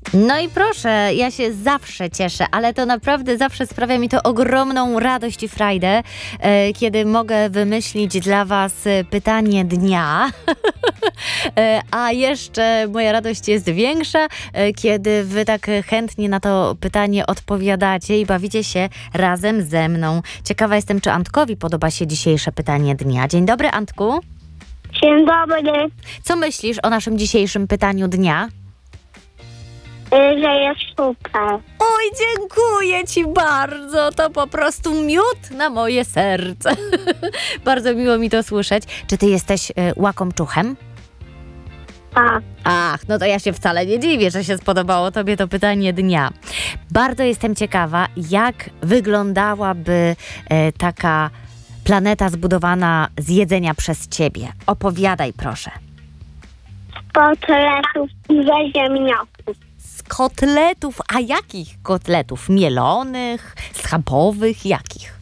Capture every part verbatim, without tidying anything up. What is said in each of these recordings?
No i proszę, ja się zawsze cieszę, ale to naprawdę zawsze sprawia mi to ogromną radość i frajdę, e, kiedy mogę wymyślić dla was e, pytanie dnia. e, a jeszcze moja radość jest większa, e, kiedy wy tak chętnie na to pytanie odpowiadacie i bawicie się razem ze mną. Ciekawa jestem, czy Antkowi podoba się dzisiejsze pytanie dnia. Dzień dobry, Antku. Dzień dobry, Co myślisz o naszym dzisiejszym pytaniu dnia? y, że jest super. Oj, dziękuję ci bardzo. To po prostu miód na moje serce. Bardzo miło mi to słyszeć. Czy ty jesteś y, łakomczuchem? Tak, Ach, no to ja się wcale nie dziwię, że się spodobało tobie to pytanie dnia. Bardzo jestem ciekawa, jak wyglądałaby e, taka planeta zbudowana z jedzenia przez ciebie. Opowiadaj, proszę. z kotletów i ze ziemniaków. Z kotletów, a jakich kotletów? Mielonych, schabowych, jakich?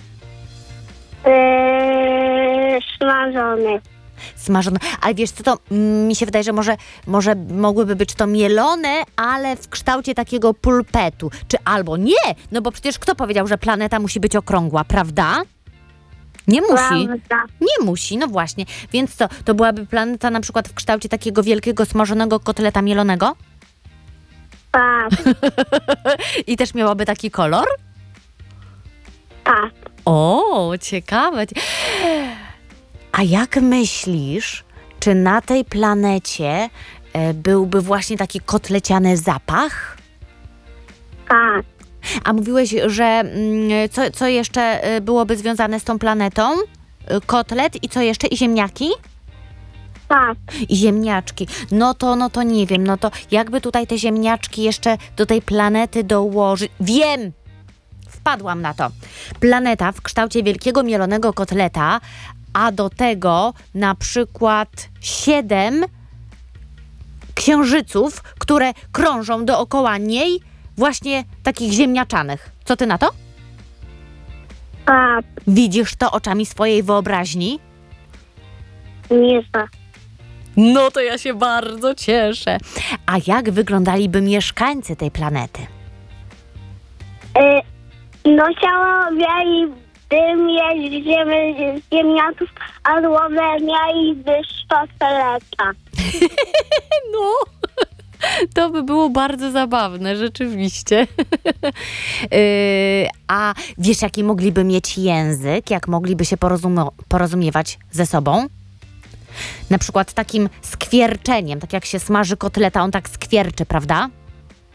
Yy, smażony. Smażone. Ale wiesz co, to mm, mi się wydaje, że może, może mogłyby być to mielone, ale w kształcie takiego pulpetu. Czy albo nie, no bo przecież kto powiedział, że planeta musi być okrągła, prawda? Nie musi. Prawda. Nie musi, no właśnie. Więc co, to byłaby planeta na przykład w kształcie takiego wielkiego smażonego kotleta mielonego? Tak, I też miałaby taki kolor? tak. O, ciekawe. A jak myślisz, czy na tej planecie e, byłby właśnie taki kotleciany zapach? Tak. A mówiłeś, że mm, co, co jeszcze e, byłoby związane z tą planetą? E, Kotlet i co jeszcze? I ziemniaki? Tak. I ziemniaczki. No to, no to nie wiem, no to jakby tutaj te ziemniaczki jeszcze do tej planety dołożyć? Wiem! Wpadłam na to. Planeta w kształcie wielkiego mielonego kotleta, a do tego na przykład siedem księżyców, które krążą dookoła niej, właśnie takich ziemniaczanych. Co ty na to? Tak. Widzisz to oczami swojej wyobraźni? Nie za. No to ja się bardzo cieszę. A jak wyglądaliby mieszkańcy tej planety? Yy, no chciałabym mieć ziemi, ziemniaków, a głowę mieliby sztofeleta. No, to by było bardzo zabawne, rzeczywiście. yy, a wiesz, jaki mogliby mieć język? Jak mogliby się porozum- porozumiewać ze sobą? Na przykład takim skwierczeniem, tak jak się smaży kotleta, on tak skwierczy, prawda?